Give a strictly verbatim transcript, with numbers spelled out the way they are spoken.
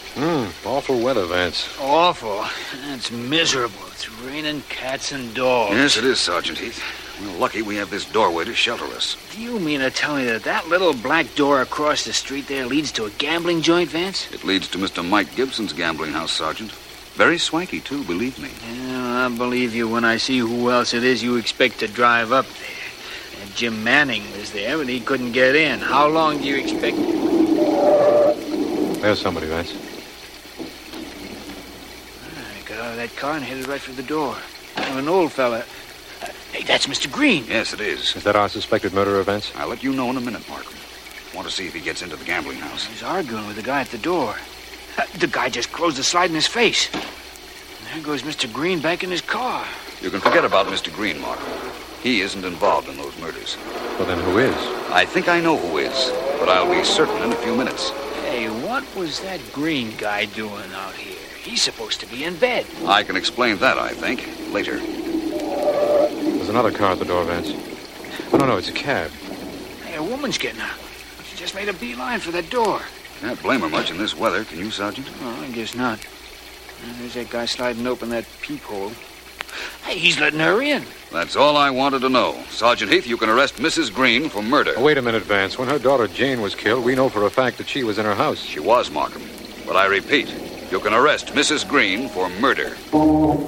Hmm, awful weather, Vance. Awful. It's miserable. It's raining cats and dogs. Yes, it is, Sergeant Heath. We're lucky we have this doorway to shelter us. Do you mean to tell me that that little black door across the street there leads to a gambling joint, Vance? It leads to Mister Mike Gibson's gambling house, Sergeant. Very swanky, too, believe me. Yeah, I believe you when I see who else it is you expect to drive up there. And Jim Manning was there, but he couldn't get in. How long do you expect... There's somebody, Vance. I got out of that car and headed right for the door. I'm an old fella. Uh, hey, that's Mister Green. Yes, it is. Is that our suspected murderer, Vance? I'll let you know in a minute, Markham. Want to see if he gets into the gambling house. He's arguing with the guy at the door. Uh, the guy just closed the slide in his face. And there goes Mister Green back in his car. You can forget about Mister Green, Markham. He isn't involved in those murders. Well, then who is? I think I know who is, but I'll be certain in a few minutes. Hey, what was that Green guy doing out here? He's supposed to be in bed. I can explain that, I think, later. There's another car at the door, Vance. Oh, no, no, it's a cab. Hey, a woman's getting out. She just made a beeline for that door. Can't blame her much in this weather, can you, Sergeant? Oh, I guess not. Uh, There's that guy sliding open that peephole. Hey, he's letting her in. That's all I wanted to know. Sergeant Heath, you can arrest Missus Green for murder. Oh, wait a minute, Vance. When her daughter Jane was killed, we know for a fact that she was in her house. She was, Markham. But I repeat, you can arrest Missus Green for murder.